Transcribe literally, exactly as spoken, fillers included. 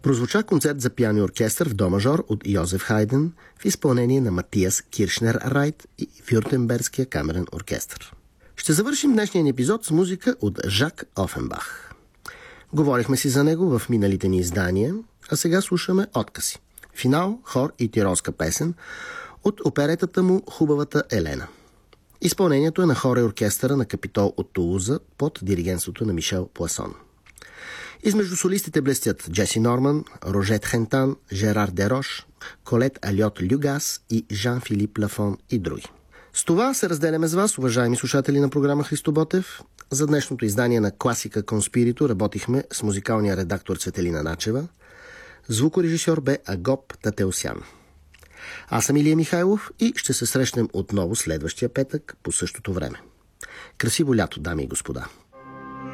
Прозвуча концерт за пиано и оркестър в до мажор от Йозеф Хайден в изпълнение на Матиас Киршнер Райт и Вюртембергския камерен оркестър. Ще завършим днешния епизод с музика от Жак Офенбах. Говорихме си за него в миналите ни издания, а сега слушаме откъси. Финал, хор и тиролска песен от оперетата му «Хубавата Елена». Изпълнението е на хора и оркестъра на Капитол от Тулуза под диригентството на Мишел Пласон. Измежду солистите блестят Джеси Норман, Рожет Хентан, Жерар Дерош, Колет Алиот Люгас и Жан-Филип Лафон и други. С това се разделяме с вас, уважаеми слушатели на програма Христо Ботев. За днешното издание на Класика Конспирито работихме с музикалния редактор Цветелина Начева. Звукорежисьор бе Агоп Татеосян. Аз съм Илия Михайлов и ще се срещнем отново следващия петък по същото време. Красиво лято, дами и господа!